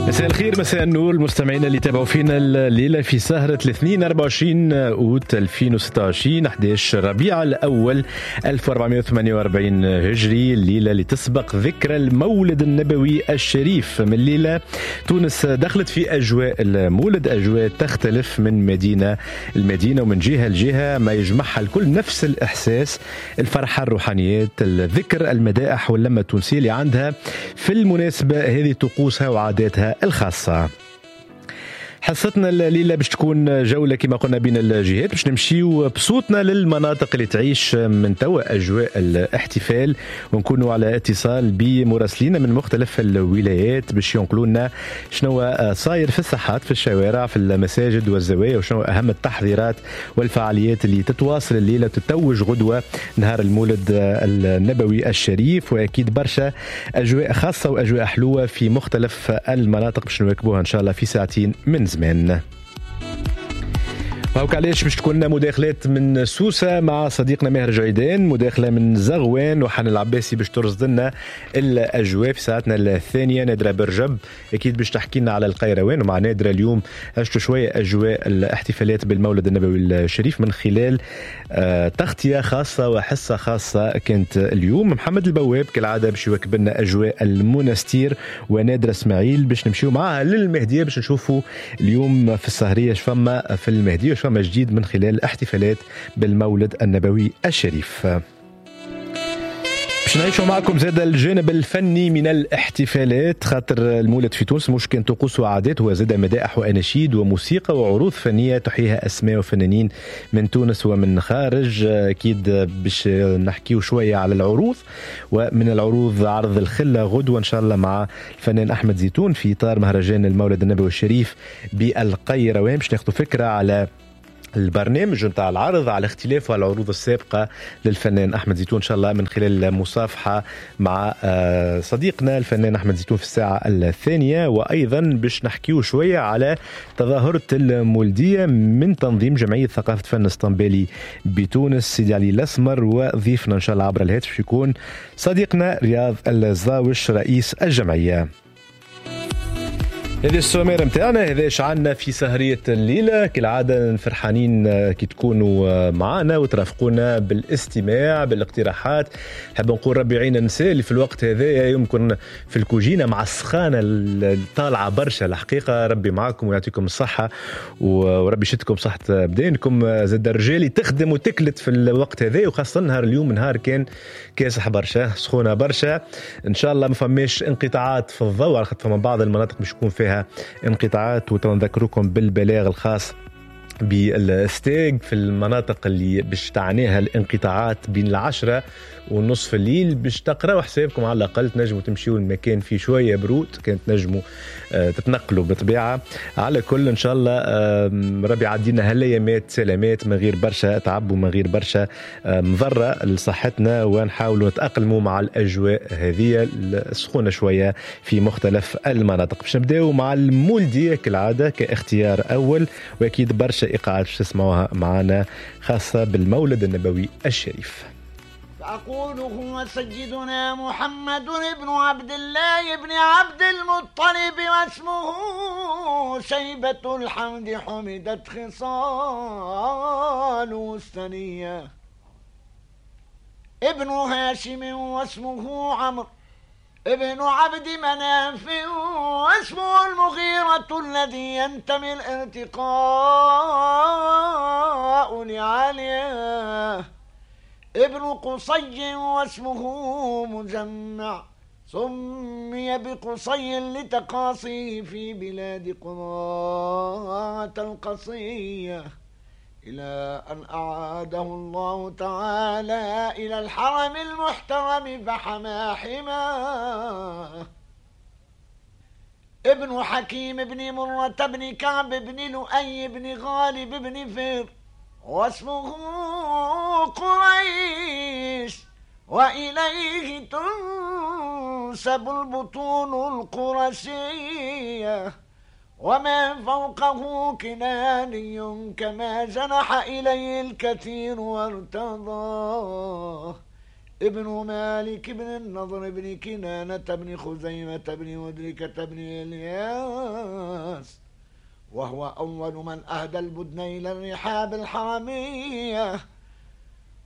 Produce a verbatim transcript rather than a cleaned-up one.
مساء الخير، مساء النور المستمعين اللي تابعوا فينا الليلة في سهرة الاثنين أربعة وعشرين أوت ألفين وستة وعشرين أحد عشر ربيع الأول ألف وأربعمائة وثمانية وأربعين هجري، الليلة اللي تسبق ذكرى المولد النبوي الشريف. من الليلة تونس دخلت في أجواء المولد، أجواء تختلف من مدينة المدينة ومن جهة لجهة، ما يجمعها الكل نفس الإحساس، الفرحة، الروحانيات، الذكر، المدائح واللمة التونسية اللي عندها في المناسبة هذه طقوسها وعاداتها الخاصة. حصتنا الليلة باش تكون جولة كما قلنا بين الجهات، باش نمشيو بصوتنا للمناطق اللي تعيش من توا أجواء الاحتفال، ونكونوا على اتصال بمراسلين من مختلف الولايات باش ينقلوا لنا شنو صاير في الساحات، في الشوارع، في المساجد والزوايا، وشنو أهم التحضيرات والفعاليات اللي تتواصل الليلة تتوج غدوة نهار المولد النبوي الشريف. وأكيد برشا أجواء خاصة وأجواء حلوة في مختلف المناطق باش نواكبوها إن شاء الله في ساعتين من زمان. وهوك علاش باش تكون لنا مداخلات من سوسة مع صديقنا ماهر جعيدان، مداخلة من زغوان وحنا العباسي باش ترصد لنا الأجواء في ساعتنا الثانية. نادرة برجب أكيد باش تحكي لنا على القيروان، ومع نادرة اليوم عشتوا شوية أجواء الاحتفالات بالمولد النبوي الشريف من خلال آه تغطية خاصة وحصة خاصة كانت اليوم. محمد البواب كالعادة باش يواكب لنا أجواء المنستير، ونادرة اسماعيل باش نمشيو معاها للمهدية باش نشوفوا اليوم في السهرية شفما في المهدية وشفما جديد من خلال الاحتفالات بالمولد النبوي الشريف. باش نعيشوا معكم زاد الجانب الفني من الاحتفالات، خاطر المولد في تونس مش كان طقوس وعادات، هو زاد مدائح واناشيد وموسيقى وعروض فنيه تحييها اسماء وفنانين من تونس ومن خارج. اكيد باش نحكيو شويه على العروض، ومن العروض عرض الخله غدوه ان شاء الله مع الفنان احمد زيتون في اطار مهرجان المولد النبوي الشريف بالقيروان، باش ناخذوا فكره على البرنامج نتاع العرض، على اختلاف العروض السابقة للفنان أحمد زيتون إن شاء الله من خلال مصافحة مع صديقنا الفنان أحمد زيتون في الساعة الثانية. وأيضا باش نحكيو شوية على تظاهرة المولدية من تنظيم جمعية ثقافة فن اسطنبالي بتونس سيدي علي الأسمر، وضيفنا إن شاء الله عبر الهاتف يكون صديقنا رياض الزاوش رئيس الجمعية. هذه السومير متاعنا، هذا ايش عنا في سهرية الليلة. كالعادة فرحانين كي تكونوا معنا وترافقونا بالاستماع بالاقتراحات. حاب نقول ربي يعين النساء اللي في الوقت هذا يمكن في الكوجينة مع السخانة الطالعة برشا، الحقيقة ربي معكم ويعطيكم الصحة وربي يشتكم صحة بدينكم. زاد الرجال تخدم وتكلت في الوقت هذا، وخاصة نهار اليوم نهار كان كاسح برشا، سخونة برشا. ان شاء الله ما فماش انقطاعات في الضوء، على خاطر فما بعض المناطق مش يكون فيها انقطاعات. وتنذكركم بالبلاغ الخاص بالستيج في المناطق اللي باش تعنيها الانقطاعات بين العشرة ونصف الليل، باش تقراوا حسابكم على الأقل تنجموا تمشيوا المكان فيه شوية برود، كانت تنجموا آه تتنقلوا بطبيعة. على كل إن شاء الله آه ربي عدينا هالأيامات سلامات من غير برشا تعب ومن غير برشا آه مضرة لصحتنا، ونحاولوا نتأقلموا مع الأجواء هذه السخونة شوية في مختلف المناطق. باش نبداو مع المولدية كالعادة كاختيار أول، وأكيد برشا إيقاعات باش تسمعوها معنا خاصة بالمولد النبوي الشريف. أقول هو سيدنا محمد بن عبد الله بن عبد المطلب، واسمه شيبة الحمد، حمدت خصاله الثنية، ابن هاشم واسمه عمرو ابن عبد مناف، واسمه المغيرة الذي ينتمي الارتقاء لعليه، ابن قصي واسمه مجمع، سمي بقصي لتقاصيه في بلاد قراة القصية، إلى أن أعاده الله تعالى إلى الحرم المحترم فحما حماه، ابن حكيم بن مرة بن كعب بن لؤي بن غالب بن فر، واسمه قريش، وإليه تنسب البطون القرشية، وما فوقه كناني كما جنح إليه الكثير وارتضاه، ابن مالك بن النضر بن كنانة بن خزيمة بن مدركة بن إلياس وهو أول من أهدى البدن إلى الرحاب الحرمية